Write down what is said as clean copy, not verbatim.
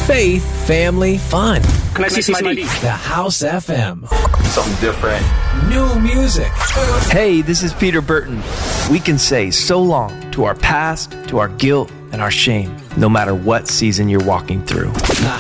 Faith, family, fun. Can I see some ID? The House FM. Something different. New music. Hey, this is Peter Burton. We can say so long to our past, to our guilt, and our shame, no matter what season you're walking through. The